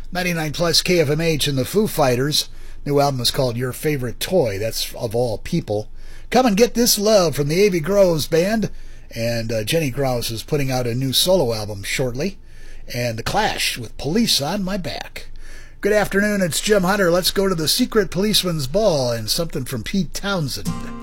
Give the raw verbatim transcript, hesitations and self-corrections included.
ninety-nine plus K F M H and the Foo Fighters. New album is called Your Favorite Toy. That's of all people. Come and Get This Love from the A V Groves Band. And uh, Jenny Grouse is putting out a new solo album shortly. And The Clash with Police on My Back. Good afternoon, it's Jim Hunter. Let's go to the Secret Policeman's Ball and something from Pete Townsend.